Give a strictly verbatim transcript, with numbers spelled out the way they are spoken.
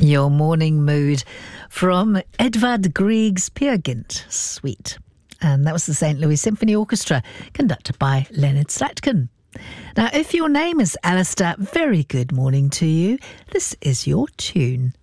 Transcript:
Your morning mood from Edvard Grieg's Peer Gynt Suite. And that was the Saint Louis Symphony Orchestra, conducted by Leonard Slatkin. Now, if your name is Alistair, very good morning to you. This is your tune.